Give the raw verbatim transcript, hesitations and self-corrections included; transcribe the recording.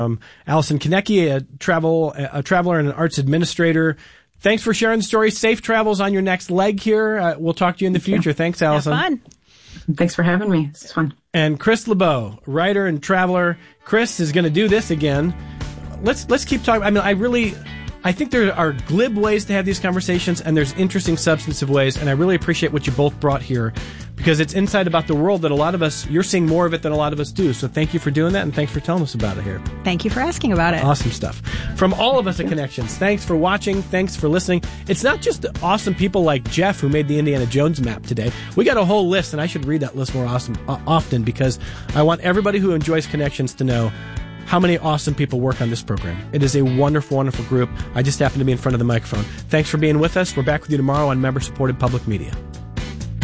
Um, Allison Konecki, a travel a traveler and an arts administrator. Thanks for sharing the story. Safe travels on your next leg here. Uh, we'll talk to you in the future. Thanks, Allison. Have fun. Thanks for having me. This is fun. And Chris LeBeau, writer and traveler. Chris is going to do this again. Let's let's keep talking. I mean, I really, I think there are glib ways to have these conversations, and there's interesting, substantive ways. And I really appreciate what you both brought here, because it's insight about the world that a lot of us, you're seeing more of it than a lot of us do. So thank you for doing that, and thanks for telling us about it here. Thank you for asking about it. Awesome stuff. From all of us at Connections, thanks for watching. Thanks for listening. It's not just awesome people like Jeff who made the Indiana Jones map today. We got a whole list, and I should read that list more awesome, uh, often, because I want everybody who enjoys Connections to know how many awesome people work on this program. It is a wonderful, wonderful group. I just happen to be in front of the microphone. Thanks for being with us. We're back with you tomorrow on member-supported public media.